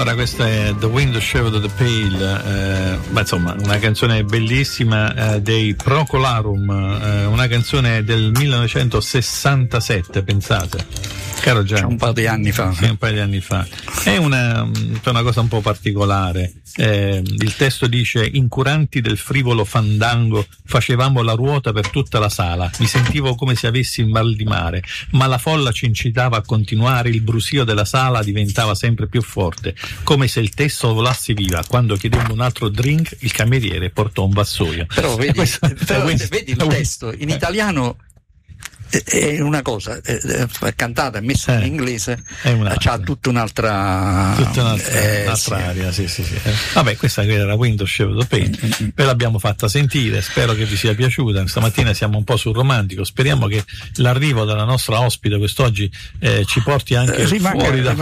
Allora, questa è The Wind Shaved the Pale, ma insomma una canzone bellissima dei Procolarum, una canzone del 1967, pensate. Caro Gianni, un paio di anni fa. Sì, un paio di anni fa. È una cosa un po' particolare. Il testo dice: incuranti del frivolo fandango, facevamo la ruota per tutta la sala. Mi sentivo come se avessi il mal di mare, ma la folla ci incitava a continuare. Il brusio della sala diventava sempre più forte, come se il testo volasse viva. Quando chiedemmo un altro drink, il cameriere portò un vassoio. Però vedi, vedi il testo in italiano. È una cosa cantata e messa in inglese, c'ha tutta un'altra aria, sì. Vabbè, questa era Wind Shaved the Pale, ve l'abbiamo fatta sentire, spero che vi sia piaciuta. Stamattina siamo un po' sul romantico, speriamo che l'arrivo della nostra ospite quest'oggi ci porti anche fuori da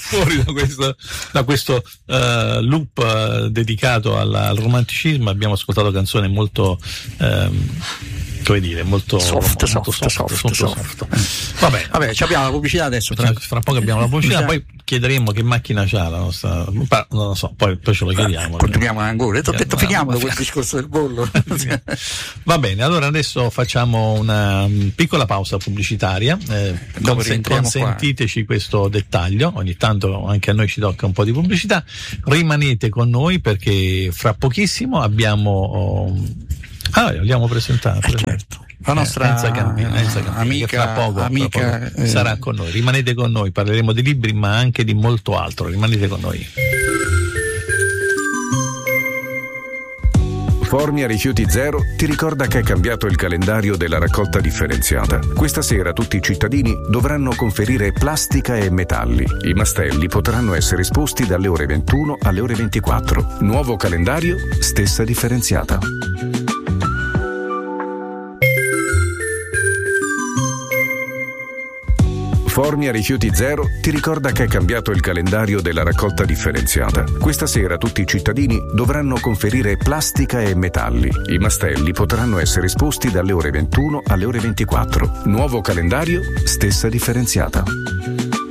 questo loop dedicato al romanticismo. Abbiamo ascoltato canzoni molto come dire, molto soft. Vabbè, abbiamo la pubblicità adesso. Fra poco abbiamo la pubblicità, poi chiederemo che macchina c'ha la nostra. Non lo so, poi ce lo chiediamo. Continuiamo ancora. Ti ho detto, finiamo da quel discorso del bollo. Va bene, allora adesso facciamo una piccola pausa pubblicitaria. Consentiteci questo dettaglio. Ogni tanto anche a noi ci tocca un po' di pubblicità. Rimanete con noi perché fra pochissimo l'abbiamo presentato. Certo. La nostra Enza Campina, amica, che fra poco sarà con noi. Rimanete con noi, parleremo di libri ma anche di molto altro. Rimanete con noi. Formia Rifiuti Zero ti ricorda che è cambiato il calendario della raccolta differenziata. Questa sera tutti i cittadini dovranno conferire plastica e metalli. I mastelli potranno essere esposti dalle ore 21 alle ore 24. Nuovo calendario, stessa differenziata. Formia Rifiuti Zero ti ricorda che è cambiato il calendario della raccolta differenziata. Questa sera tutti i cittadini dovranno conferire plastica e metalli. I mastelli potranno essere esposti dalle ore 21 alle ore 24. Nuovo calendario, stessa differenziata.